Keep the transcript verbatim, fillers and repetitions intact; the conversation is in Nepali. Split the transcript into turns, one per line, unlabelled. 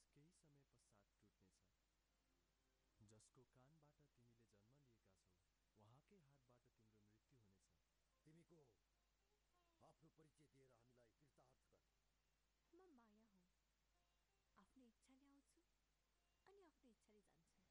त्यस केही समय पश्चात टुट्नेछ। जसको कानबाट तिमीले जन्म लिएका छौ उहाँकै हातबाट तिम्रो मृत्यु हुनेछ।
तिमी को हो? आफ्नो परिचय दिएर हामीलाई कृतार्थ गर।
म माया हुँ। आफ्नो इच्छाले आउँछु अनि आफ्नो इच्छाले जान्छु।